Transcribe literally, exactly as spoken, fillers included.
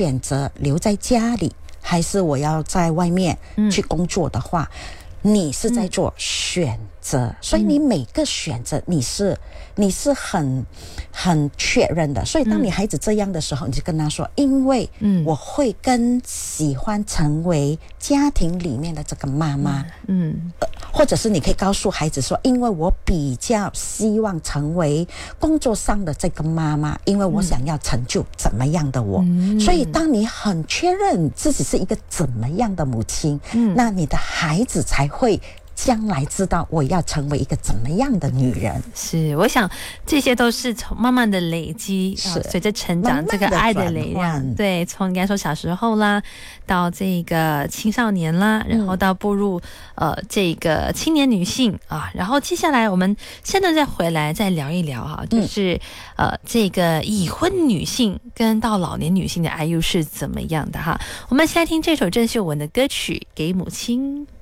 选择留在家里，还是我要在外面去工作的话，嗯、你是在做选择、嗯，所以你每个选择你是你是很很确认的。所以当你孩子这样的时候，你就跟他说，因为我会更喜欢成为家庭里面的这个妈妈，嗯，呃、或者是你可以告诉孩子说，因为我比较希望成为工作上的这个妈妈，因为我想要成就怎么样的我、嗯、所以当你很确认自己是一个怎么样的母亲、嗯、那你的孩子才会将来知道我要成为一个怎么样的女人。 是，我想这些都是从慢慢的累积，是、呃、随着成长这个爱的累量，对，从你刚才说小时候啦，到这个青少年啦，然后到步入、嗯、呃这个青年女性啊，然后接下来我们现在再回来再聊一聊哈，就是、嗯、呃这个已婚女性跟到老年女性的爱又是怎么样的哈。我们先来听这首郑秀文的歌曲《给母亲》。